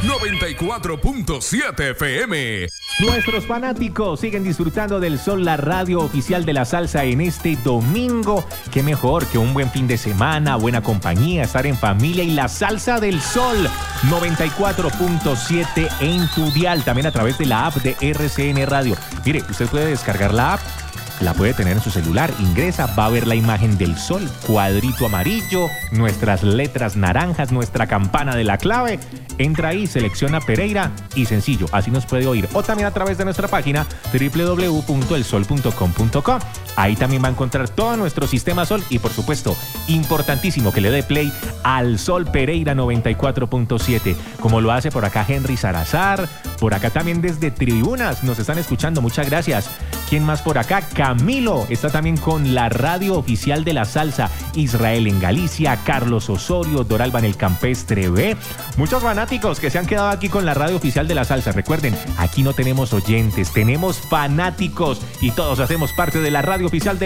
94.7 FM. Nuestros fanáticos siguen disfrutando del Sol, la radio oficial de la salsa en este domingo. Qué mejor que un buen fin de semana, buena compañía, estar en familia y la salsa del Sol 94.7 en tu dial, también a través de la app de RCN Radio. Mire, usted puede descargar la app, la puede tener en su celular, ingresa, va a ver la imagen del sol, cuadrito amarillo, nuestras letras naranjas, nuestra campana de la clave. Entra ahí, selecciona Pereira y sencillo, así nos puede oír. O también a través de nuestra página www.elsol.com.co. Ahí también va a encontrar todo nuestro sistema Sol y, por supuesto, importantísimo que le dé play al Sol Pereira 94.7, como lo hace por acá Henry Salazar, por acá también desde Tribunas nos están escuchando, muchas gracias. ¿Quién más por acá? Camilo está también con la radio oficial de la salsa. Israel en Galicia, Carlos Osorio, Doralba en el Campestre B. Muchos fanáticos que se han quedado aquí con la radio oficial de la salsa. Recuerden, aquí no tenemos oyentes, tenemos fanáticos y todos hacemos parte de la radio oficial de